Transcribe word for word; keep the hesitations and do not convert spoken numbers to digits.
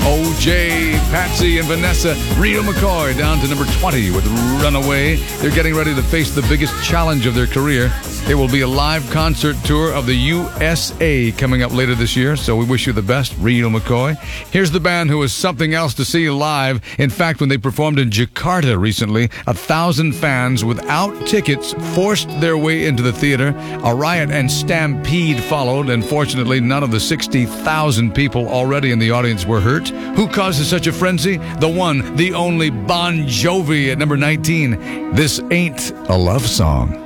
O J, Patsy, and Vanessa. Rita McCoy down to number twenty with Runaway. They're getting ready to face the biggest challenge of their career. It will be a live concert tour of the U S A coming up later this year, so we wish you the best, Rita McCoy. Here's the band who is something else to see live. In fact, when they performed in Jakarta recently, a thousand fans without tickets forced their way into the theater. A riot and stampede followed, and fortunately, none of the sixty thousand people already in the audience were hurt. Who causes such a frenzy? The one, the only Bon Jovi at number nineteen. This Ain't a Love Song.